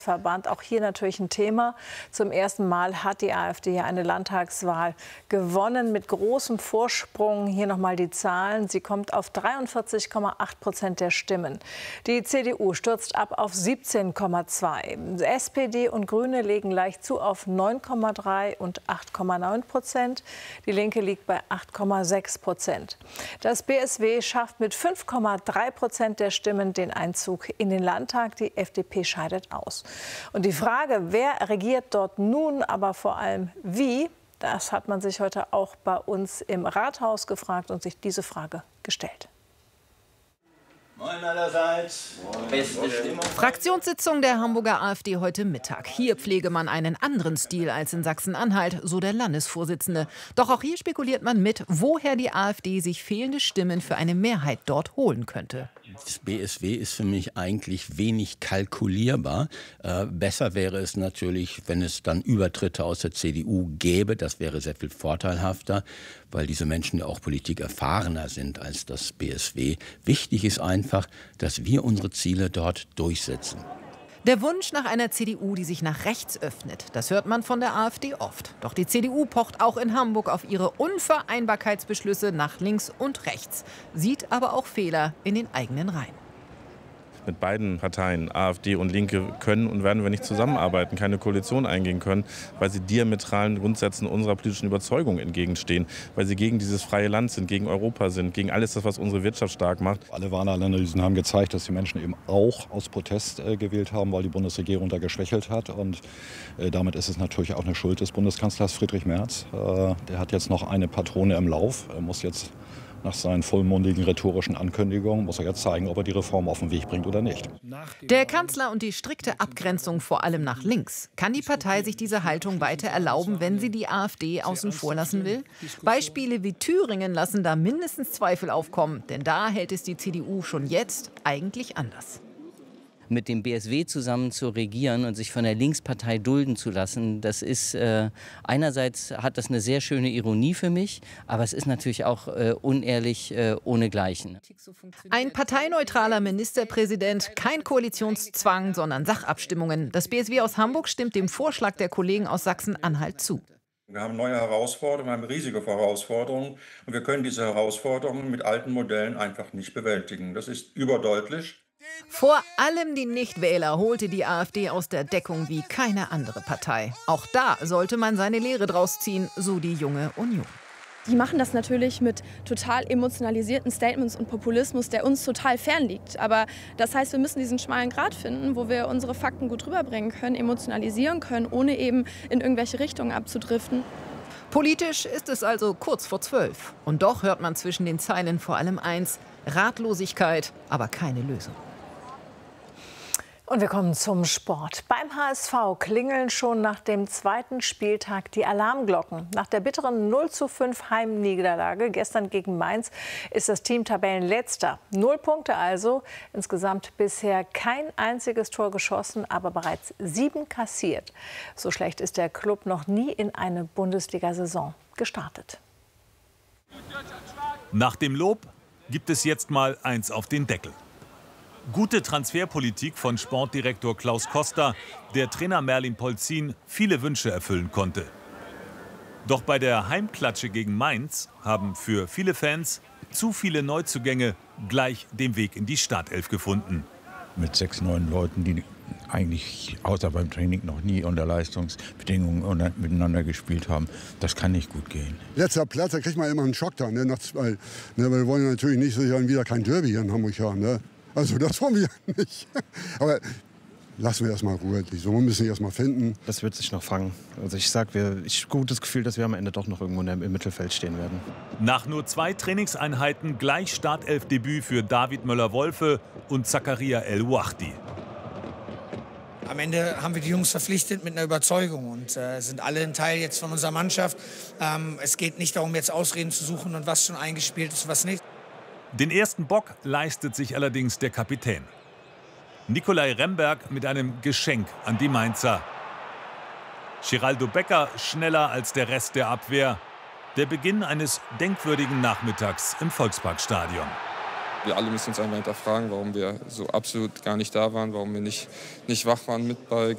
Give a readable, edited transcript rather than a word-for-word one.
Verband. Auch hier natürlich ein Thema. Zum ersten Mal hat die AfD ja eine Landtagswahl gewonnen mit großem Vorsprung. Hier nochmal die Zahlen. Sie kommt auf 43,8% der Stimmen. Die CDU stürzt ab auf 17,2%. SPD und Grüne legen leicht zu auf 9,3% und 8,9%. Die Linke liegt bei 8,6%. Das BSW schafft mit 5,3% der Stimmen den Einzug in den Landtag. Die FDP scheidet aus. Und die Frage, wer regiert dort nun, aber vor allem wie, das hat man sich heute auch bei uns im Rathaus gefragt und sich diese Frage gestellt. Moin allerseits. Beste Stimmung. Fraktionssitzung der Hamburger AfD heute Mittag. Hier pflege man einen anderen Stil als in Sachsen-Anhalt, so der Landesvorsitzende. Doch auch hier spekuliert man mit, woher die AfD sich fehlende Stimmen für eine Mehrheit dort holen könnte. Das BSW ist für mich eigentlich wenig kalkulierbar. Besser wäre es natürlich, wenn es dann Übertritte aus der CDU gäbe. Das wäre sehr viel vorteilhafter, weil diese Menschen ja auch Politik erfahrener sind als das BSW. Wichtig ist einfach, dass wir unsere Ziele dort durchsetzen. Der Wunsch nach einer CDU, die sich nach rechts öffnet, das hört man von der AfD oft. Doch die CDU pocht auch in Hamburg auf ihre Unvereinbarkeitsbeschlüsse nach links und rechts, sieht aber auch Fehler in den eigenen Reihen. Mit beiden Parteien, AfD und Linke, können und werden wir nicht zusammenarbeiten, keine Koalition eingehen können, weil sie diametralen Grundsätzen unserer politischen Überzeugung entgegenstehen, weil sie gegen dieses freie Land sind, gegen Europa sind, gegen alles das, was unsere Wirtschaft stark macht. Alle Wahlanalysen haben gezeigt, dass die Menschen eben auch aus Protest gewählt haben, weil die Bundesregierung da geschwächelt hat. Und damit ist es natürlich auch eine Schuld des Bundeskanzlers Friedrich Merz. Der hat jetzt noch eine Patrone im Lauf. Er muss jetzt nach seinen vollmundigen rhetorischen Ankündigungen muss er jetzt zeigen, ob er die Reform auf den Weg bringt oder nicht. Der Kanzler und die strikte Abgrenzung vor allem nach links. Kann die Partei sich diese Haltung weiter erlauben, wenn sie die AfD außen vor lassen will? Beispiele wie Thüringen lassen da mindestens Zweifel aufkommen. Denn da hält es die CDU schon jetzt eigentlich anders. Mit dem BSW zusammen zu regieren und sich von der Linkspartei dulden zu lassen, das ist einerseits hat das eine sehr schöne Ironie für mich, aber es ist natürlich auch unehrlich ohnegleichen. Ein parteineutraler Ministerpräsident, kein Koalitionszwang, sondern Sachabstimmungen. Das BSW aus Hamburg stimmt dem Vorschlag der Kollegen aus Sachsen-Anhalt zu. Wir haben neue Herausforderungen, wir haben riesige Herausforderungen und wir können diese Herausforderungen mit alten Modellen einfach nicht bewältigen. Das ist überdeutlich. Vor allem die Nichtwähler holte die AfD aus der Deckung wie keine andere Partei. Auch da sollte man seine Lehre draus ziehen, so die Junge Union. Die machen das natürlich mit total emotionalisierten Statements und Populismus, der uns total fern liegt. Aber das heißt, wir müssen diesen schmalen Grat finden, wo wir unsere Fakten gut rüberbringen können, emotionalisieren können, ohne eben in irgendwelche Richtungen abzudriften. Politisch ist es also kurz vor 12. Und doch hört man zwischen den Zeilen vor allem eins: Ratlosigkeit, aber keine Lösung. Und wir kommen zum Sport. Beim HSV klingeln schon nach dem zweiten Spieltag die Alarmglocken. Nach der bitteren 0:5 Heimniederlage gestern gegen Mainz ist das Team Tabellenletzter. 0 Punkte also, insgesamt bisher kein einziges Tor geschossen, aber bereits 7 kassiert. So schlecht ist der Klub noch nie in eine Bundesliga-Saison gestartet. Nach dem Lob gibt es jetzt mal eins auf den Deckel. Gute Transferpolitik von Sportdirektor Klaus Koster, der Trainer Merlin Polzin viele Wünsche erfüllen konnte. Doch bei der Heimklatsche gegen Mainz haben für viele Fans zu viele Neuzugänge gleich den Weg in die Startelf gefunden. Mit 6, 9 Leuten, die eigentlich außer beim Training noch nie unter Leistungsbedingungen miteinander gespielt haben, das kann nicht gut gehen. Letzter Platz, da kriegt man immer einen Schock dann, nach 2. Wir wollen natürlich nicht so wieder kein Derby hier in Hamburg haben. Ne? Also das wollen wir nicht. Aber lassen wir erstmal Ruhe. So müssen wir erstmal finden. Das wird sich noch fangen. Also ich habe ein gutes Gefühl, dass wir am Ende doch noch irgendwo im Mittelfeld stehen werden. Nach nur 2 Trainingseinheiten gleich Startelfdebüt für David Müller-Wolfe und Zakaria El-Ouachdi. Am Ende haben wir die Jungs verpflichtet mit einer Überzeugung und sind alle ein Teil jetzt von unserer Mannschaft. Es geht nicht darum, jetzt Ausreden zu suchen und was schon eingespielt ist und was nicht. Den ersten Bock leistet sich allerdings der Kapitän. Nikolai Remberg mit einem Geschenk an die Mainzer. Geraldo Becker schneller als der Rest der Abwehr. Der Beginn eines denkwürdigen Nachmittags im Volksparkstadion. Wir alle müssen uns einmal hinterfragen, warum wir so absolut gar nicht da waren, warum wir nicht wach waren mit Ball.